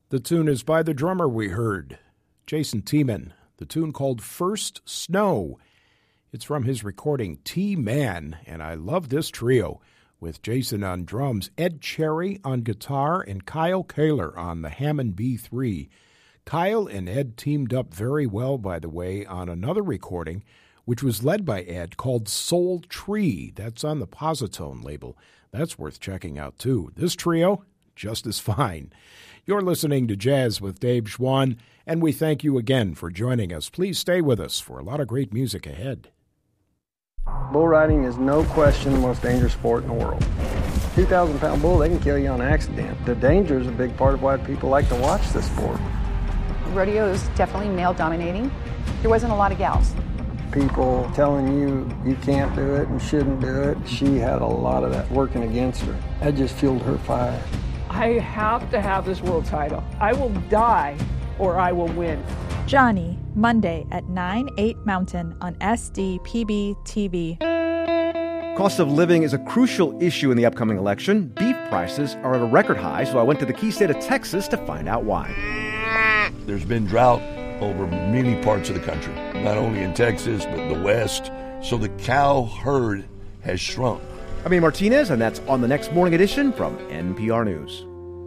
The tune is by the drummer we heard, Jason Tiemann. The tune called First Snow. It's from his recording T-Man, and I love this trio with Jason on drums, Ed Cherry on guitar, and Kyle Kaler on the Hammond B3. Kyle and Ed teamed up very well, by the way, on another recording, which was led by Ed, called Soul Tree. That's on the Positone label. That's worth checking out, too. This trio, just as fine. You're listening to Jazz with Dave Schwann, and we thank you again for joining us. Please stay with us for a lot of great music ahead. Bull riding is no question the most dangerous sport in the world. 2,000-pound bull, they can kill you on accident. The danger is a big part of why people like to watch this sport. Rodeo is definitely male-dominating. There wasn't a lot of gals. People telling you can't do it and shouldn't do it. She had a lot of that working against her. That just fueled her fire. I have to have this world title. I will die or I will win. Johnny, Monday at 9/8 Mountain on SDPB TV. Cost of living is a crucial issue in the upcoming election. Beef prices are at a record high, so I went to the key state of Texas to find out why. There's been drought over many parts of the country, not only in Texas, but the West. So the cow herd has shrunk. I'm Ian Martinez, and that's on the next morning edition from NPR News.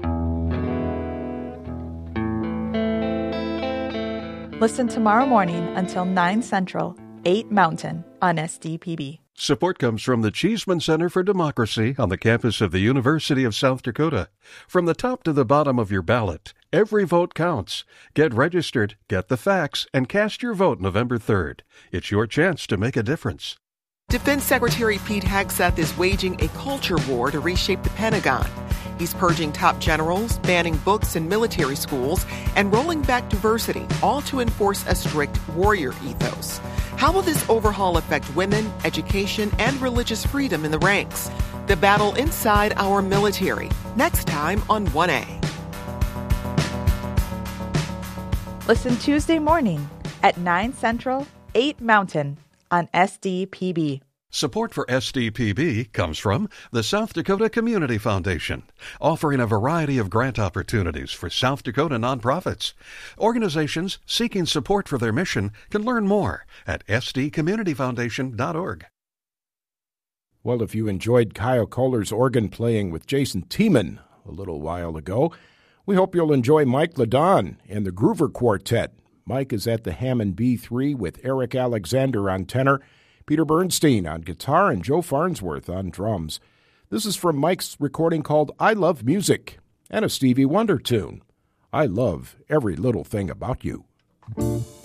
Listen tomorrow morning until 9 Central, 8 Mountain on SDPB. Support comes from the Cheeseman Center for Democracy on the campus of the University of South Dakota. From the top to the bottom of your ballot, every vote counts. Get registered, get the facts, and cast your vote November 3rd. It's your chance to make a difference. Defense Secretary Pete Hegseth is waging a culture war to reshape the Pentagon. He's purging top generals, banning books in military schools, and rolling back diversity, all to enforce a strict warrior ethos. How will this overhaul affect women, education, and religious freedom in the ranks? The battle inside our military. Next time on 1A. Listen Tuesday morning at 9 Central, 8 Mountain on SDPB. Support for SDPB comes from the South Dakota Community Foundation, offering a variety of grant opportunities for South Dakota nonprofits. Organizations seeking support for their mission can learn more at sdcommunityfoundation.org. Well, if you enjoyed Kyle Kohler's organ playing with Jason Tiemann a little while ago, we hope you'll enjoy Mike Ladon and the Groover Quartet. Mike is at the Hammond B3 with Eric Alexander on tenor, Peter Bernstein on guitar, and Joe Farnsworth on drums. This is from Mike's recording called I Love Music, and a Stevie Wonder tune, I Love Every Little Thing About You.